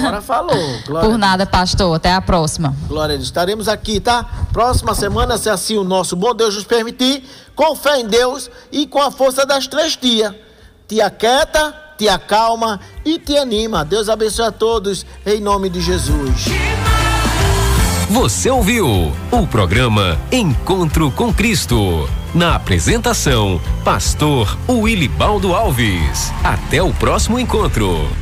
Agora falou. Glória Por nada, pastor. Até a próxima. Glória a Deus. Estaremos aqui, tá? Próxima semana, se assim o nosso bom Deus nos permitir, com fé em Deus e com a força das 3 tias. Te aquieta, te acalma e te anima. Deus abençoe a todos, em nome de Jesus. Você ouviu o programa Encontro com Cristo. Na apresentação, pastor Wilibaldo Alves. Até o próximo encontro.